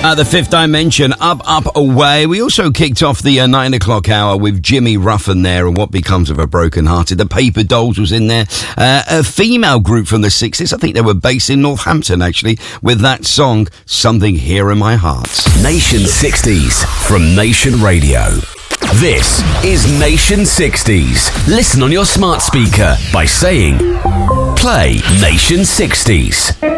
The Fifth Dimension, Up, Up, Away. We also kicked off the 9 o'clock hour with Jimmy Ruffin there and What Becomes of a Broken Hearted. The Paper Dolls was in there. A female group from the 60s. I think they were based in Northampton, actually, with that song, Something Here in My Heart. Nation 60s from Nation Radio. This is Nation 60s. Listen on your smart speaker by saying, play Nation 60s.